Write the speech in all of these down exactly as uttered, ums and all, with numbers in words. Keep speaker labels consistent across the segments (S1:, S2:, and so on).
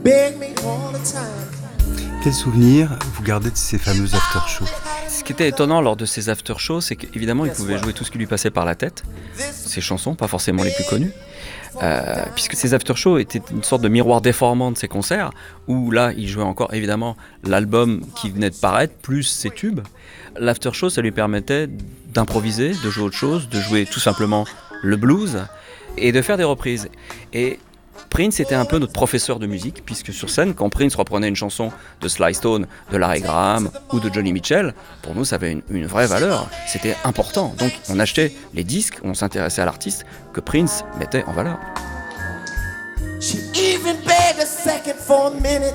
S1: Quel souvenir vous gardez de ces fameux after-shows?
S2: Ce qui était étonnant lors de ces after-shows, c'est qu'évidemment, il pouvait jouer tout ce qui lui passait par la tête, ses chansons, pas forcément les plus connues, euh, puisque ces after-shows étaient une sorte de miroir déformant de ses concerts, où là, il jouait encore évidemment l'album qui venait de paraître, plus ses tubes. L'after-show, ça lui permettait d'improviser, de jouer autre chose, de jouer tout simplement le blues, et de faire des reprises. Et Prince était un peu notre professeur de musique, puisque sur scène, quand Prince reprenait une chanson de Sly Stone, de Larry Graham ou de Johnny Mitchell, pour nous ça avait une, une vraie valeur, c'était important. Donc on achetait les disques, on s'intéressait à l'artiste que Prince mettait en valeur. She even begged a second for a minute.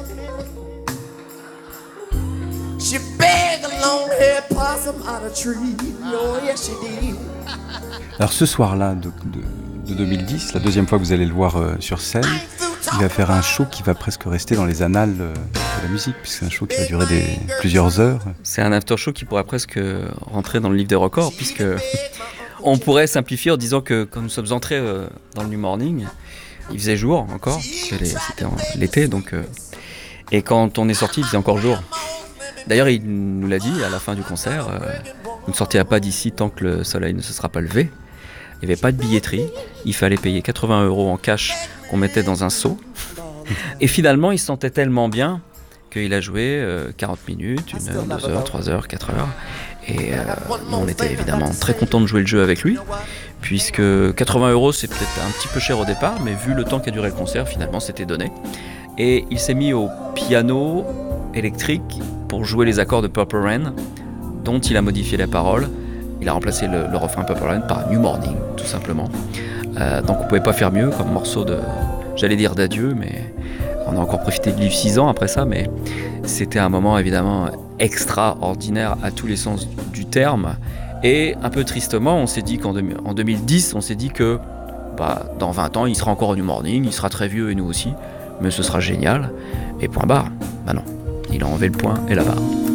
S2: She begged a long-haired possum out a tree. Oh yes she did.
S1: Alors ce soir-là de, de, de deux mille dix, la deuxième fois que vous allez le voir euh, sur scène, il va faire un show qui va presque rester dans les annales euh, de la musique, puisque c'est un show qui va durer des, plusieurs heures.
S2: C'est un after show qui pourrait presque rentrer dans le livre des records, puisque on pourrait simplifier en disant que quand nous sommes entrés euh, dans le New Morning, il faisait jour encore, c'était en l'été, donc euh, et quand on est sorti, il faisait encore jour. D'ailleurs, il nous l'a dit à la fin du concert, euh, vous ne sortirez pas d'ici tant que le soleil ne se sera pas levé. Il n'y avait pas de billetterie, il fallait payer quatre-vingts euros en cash qu'on mettait dans un seau. Et finalement, il se sentait tellement bien qu'il a joué euh, quarante minutes, une heure, deux heures, trois heures, quatre heures. Et euh, on était évidemment très contents de jouer le jeu avec lui, puisque quatre-vingts euros, c'est peut-être un petit peu cher au départ, mais vu le temps qu'a duré le concert, finalement, c'était donné. Et il s'est mis au piano électrique pour jouer les accords de Purple Rain, dont il a modifié la parole. Il a remplacé le, le refrain Purple Rain par New Morning, tout simplement. Euh, donc on ne pouvait pas faire mieux comme morceau de, j'allais dire d'adieu, mais on a encore profité de vivre six ans après ça, mais c'était un moment évidemment extraordinaire à tous les sens du terme. Et un peu tristement, on s'est dit qu'en en deux mille dix, on s'est dit que bah, dans vingt ans, il sera encore au New Morning, il sera très vieux et nous aussi, mais ce sera génial. Et point barre, bah non, il a enlevé le point et la barre.